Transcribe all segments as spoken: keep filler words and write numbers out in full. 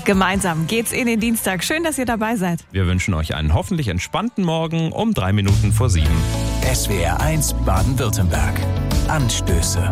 Gemeinsam geht's in den Dienstag. Schön, dass ihr dabei seid. Wir wünschen euch einen hoffentlich entspannten Morgen um drei Minuten vor sieben. S W R eins Baden-Württemberg. Anstöße.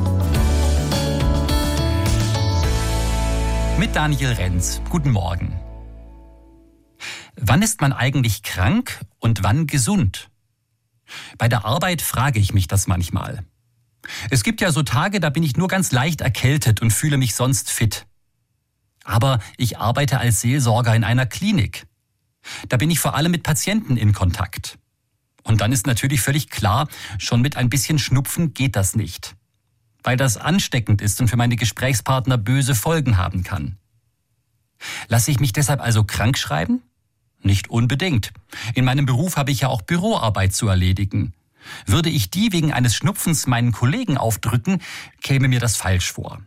Mit Daniel Renz. Guten Morgen. Wann ist man eigentlich krank und wann gesund? Bei der Arbeit frage ich mich das manchmal. Es gibt ja so Tage, da bin ich nur ganz leicht erkältet und fühle mich sonst fit. Aber ich arbeite als Seelsorger in einer Klinik. Da bin ich vor allem mit Patienten in Kontakt. Und dann ist natürlich völlig klar, schon mit ein bisschen Schnupfen geht das nicht. Weil das ansteckend ist und für meine Gesprächspartner böse Folgen haben kann. Lasse ich mich deshalb also krank schreiben? Nicht unbedingt. In meinem Beruf habe ich ja auch Büroarbeit zu erledigen. Würde ich die wegen eines Schnupfens meinen Kollegen aufdrücken, käme mir das falsch vor.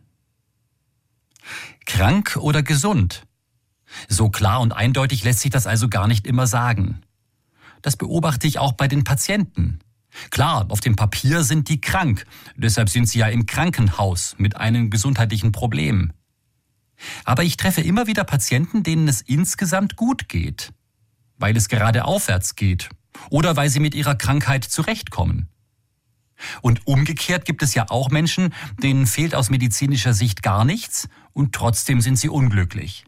Krank oder gesund? So klar und eindeutig lässt sich das also gar nicht immer sagen. Das beobachte ich auch bei den Patienten. Klar, auf dem Papier sind die krank, deshalb sind sie ja im Krankenhaus mit einem gesundheitlichen Problem. Aber ich treffe immer wieder Patienten, denen es insgesamt gut geht, weil es gerade aufwärts geht oder weil sie mit ihrer Krankheit zurechtkommen. Und umgekehrt gibt es ja auch Menschen, denen fehlt aus medizinischer Sicht gar nichts und trotzdem sind sie unglücklich.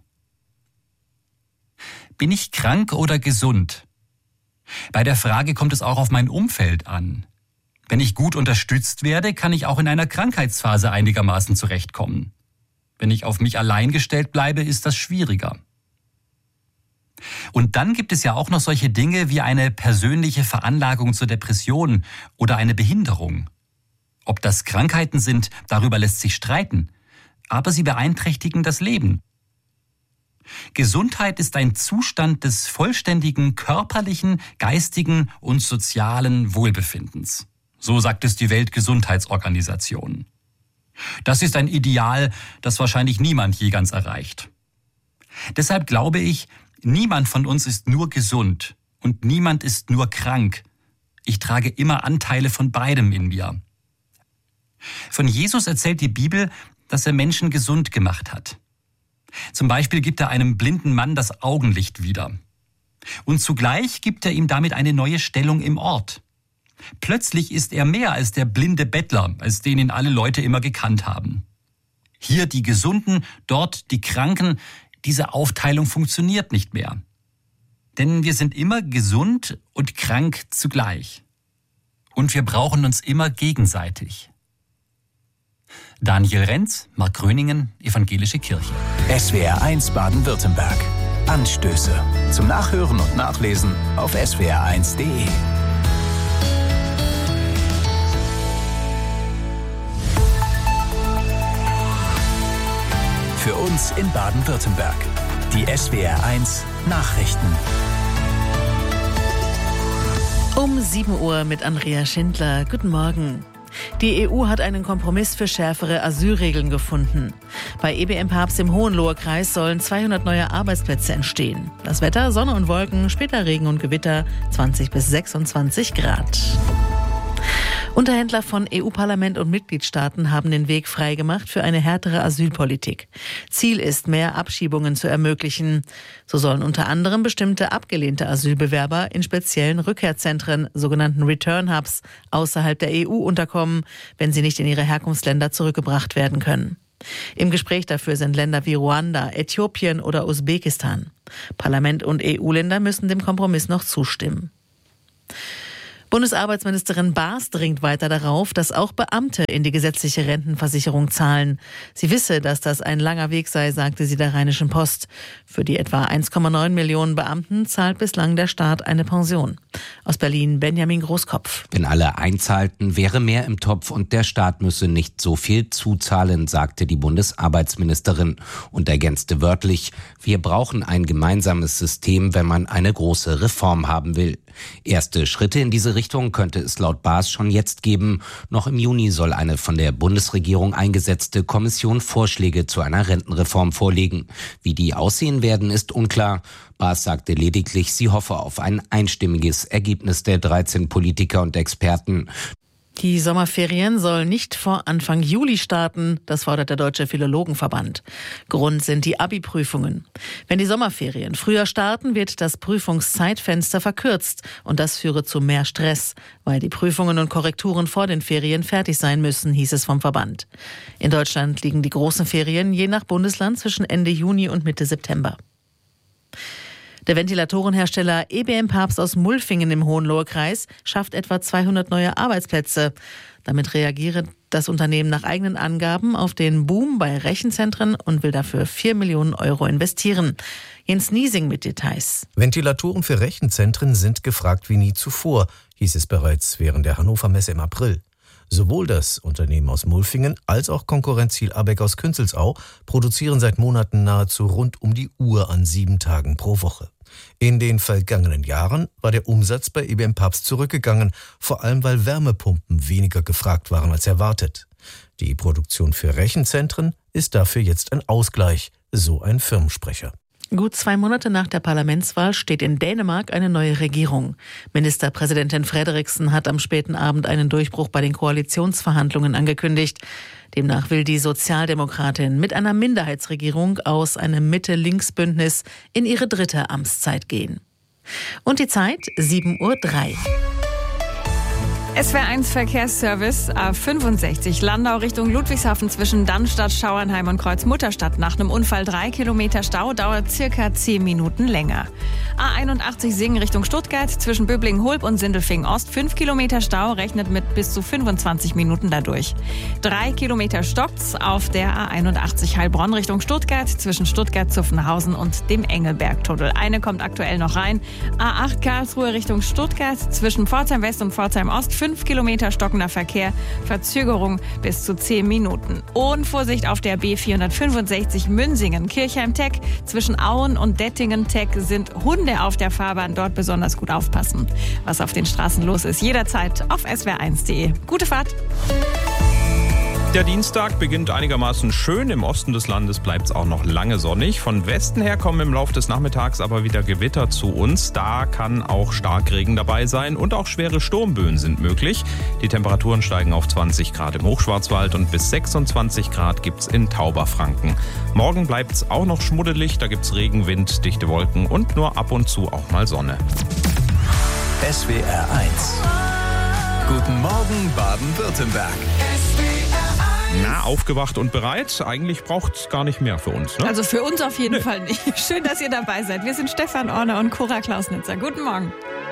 Bin ich krank oder gesund? Bei der Frage kommt es auch auf mein Umfeld an. Wenn ich gut unterstützt werde, kann ich auch in einer Krankheitsphase einigermaßen zurechtkommen. Wenn ich auf mich allein gestellt bleibe, ist das schwieriger. Und dann gibt es ja auch noch solche Dinge wie eine persönliche Veranlagung zur Depression oder eine Behinderung. Ob das Krankheiten sind, darüber lässt sich streiten, aber sie beeinträchtigen das Leben. Gesundheit ist ein Zustand des vollständigen körperlichen, geistigen und sozialen Wohlbefindens. So sagt es die Weltgesundheitsorganisation. Das ist ein Ideal, das wahrscheinlich niemand je ganz erreicht. Deshalb glaube ich, niemand von uns ist nur gesund und niemand ist nur krank. Ich trage immer Anteile von beidem in mir. Von Jesus erzählt die Bibel, dass er Menschen gesund gemacht hat. Zum Beispiel gibt er einem blinden Mann das Augenlicht wieder. Und zugleich gibt er ihm damit eine neue Stellung im Ort. Plötzlich ist er mehr als der blinde Bettler, als den ihn alle Leute immer gekannt haben. Hier die Gesunden, dort die Kranken. Diese Aufteilung funktioniert nicht mehr. Denn wir sind immer gesund und krank zugleich. Und wir brauchen uns immer gegenseitig. Daniel Renz, Mark Gröningen, Evangelische Kirche. S W R eins Baden-Württemberg. Anstöße. Zum Nachhören und Nachlesen auf s w r eins punkt d e. Für uns in Baden-Württemberg. Die S W R eins Nachrichten. Um sieben Uhr mit Andrea Schindler. Guten Morgen. Die E U hat einen Kompromiss für schärfere Asylregeln gefunden. Bei E B M Papst im Hohenlohe-Kreis sollen zweihundert neue Arbeitsplätze entstehen. Das Wetter, Sonne und Wolken, später Regen und Gewitter, zwanzig bis sechsundzwanzig Grad. Unterhändler von E U-Parlament und Mitgliedstaaten haben den Weg freigemacht für eine härtere Asylpolitik. Ziel ist, mehr Abschiebungen zu ermöglichen. So sollen unter anderem bestimmte abgelehnte Asylbewerber in speziellen Rückkehrzentren, sogenannten Return Hubs, außerhalb der E U unterkommen, wenn sie nicht in ihre Herkunftsländer zurückgebracht werden können. Im Gespräch dafür sind Länder wie Ruanda, Äthiopien oder Usbekistan. Parlament und E U-Länder müssen dem Kompromiss noch zustimmen. Bundesarbeitsministerin Baas dringt weiter darauf, dass auch Beamte in die gesetzliche Rentenversicherung zahlen. Sie wisse, dass das ein langer Weg sei, sagte sie der Rheinischen Post. Für die etwa eins Komma neun Millionen Beamten zahlt bislang der Staat eine Pension. Aus Berlin Benjamin Großkopf. Wenn alle einzahlten, wäre mehr im Topf und der Staat müsse nicht so viel zuzahlen, sagte die Bundesarbeitsministerin und ergänzte wörtlich: Wir brauchen ein gemeinsames System, wenn man eine große Reform haben will. Erste Schritte in diese Richtung könnte es laut Baas schon jetzt geben. Noch im Juni soll eine von der Bundesregierung eingesetzte Kommission Vorschläge zu einer Rentenreform vorlegen. Wie die aussehen werden, ist unklar. Baas sagte lediglich, sie hoffe auf ein einstimmiges Ergebnis der dreizehn Politiker und Experten. Die Sommerferien sollen nicht vor Anfang Juli starten, das fordert der Deutsche Philologenverband. Grund sind die Abi-Prüfungen. Wenn die Sommerferien früher starten, wird das Prüfungszeitfenster verkürzt und das führe zu mehr Stress, weil die Prüfungen und Korrekturen vor den Ferien fertig sein müssen, hieß es vom Verband. In Deutschland liegen die großen Ferien je nach Bundesland zwischen Ende Juni und Mitte September. Der Ventilatorenhersteller E B M Papst aus Mulfingen im Hohenlohe-Kreis schafft etwa zweihundert neue Arbeitsplätze. Damit reagiert das Unternehmen nach eigenen Angaben auf den Boom bei Rechenzentren und will dafür vier Millionen Euro investieren. Jens Niesing mit Details. Ventilatoren für Rechenzentren sind gefragt wie nie zuvor, hieß es bereits während der Hannover Messe im April. Sowohl das Unternehmen aus Mulfingen als auch Konkurrent Ziel Abeck aus Künzelsau produzieren seit Monaten nahezu rund um die Uhr an sieben Tagen pro Woche. In den vergangenen Jahren war der Umsatz bei E B M Papst zurückgegangen, vor allem weil Wärmepumpen weniger gefragt waren als erwartet. Die Produktion für Rechenzentren ist dafür jetzt ein Ausgleich, so ein Firmensprecher. Gut zwei Monate nach der Parlamentswahl steht in Dänemark eine neue Regierung. Ministerpräsidentin Frederiksen hat am späten Abend einen Durchbruch bei den Koalitionsverhandlungen angekündigt. Demnach will die Sozialdemokratin mit einer Minderheitsregierung aus einem Mitte-Links-Bündnis in ihre dritte Amtszeit gehen. Und die Zeit sieben Uhr drei. S W R eins Verkehrsservice A fünfundsechzig Landau Richtung Ludwigshafen zwischen Dannstatt, Schauernheim und Kreuzmutterstadt. Nach einem Unfall drei Kilometer Stau, dauert circa zehn Minuten länger. A einundachtzig Singen Richtung Stuttgart zwischen Böblingen-Hulb und Sindelfingen-Ost. fünf Kilometer Stau, rechnet mit bis zu fünfundzwanzig Minuten dadurch. drei Kilometer stockt's auf der A einundachtzig Heilbronn Richtung Stuttgart zwischen Stuttgart-Zuffenhausen und dem Engelbergtunnel. Eine kommt aktuell noch rein. A acht Karlsruhe Richtung Stuttgart zwischen Pforzheim West und Pforzheim Ost. fünf Kilometer stockender Verkehr, Verzögerung bis zu zehn Minuten. Und Vorsicht auf der B vierhundertfünfundsechzig Münsingen-Kirchheim-Teck. Zwischen Auen und Dettingen-Teck sind Hunde auf der Fahrbahn. Dort besonders gut aufpassen. Was auf den Straßen los ist, jederzeit auf S W R eins punkt de. Gute Fahrt! Der Dienstag beginnt einigermaßen schön. Im Osten des Landes bleibt es auch noch lange sonnig. Von Westen her kommen im Laufe des Nachmittags aber wieder Gewitter zu uns. Da kann auch Starkregen dabei sein und auch schwere Sturmböen sind möglich. Die Temperaturen steigen auf zwanzig Grad im Hochschwarzwald und bis sechsundzwanzig Grad gibt's in Tauberfranken. Morgen bleibt es auch noch schmuddelig. Da gibt's Regen, Wind, dichte Wolken und nur ab und zu auch mal Sonne. S W R eins. Guten Morgen Baden-Württemberg. Na, aufgewacht und bereit? Eigentlich braucht es gar nicht mehr für uns, ne? Also für uns auf jeden Nee. Fall nicht. Schön, dass ihr dabei seid. Wir sind Stefan Orner und Cora Klausnitzer. Guten Morgen.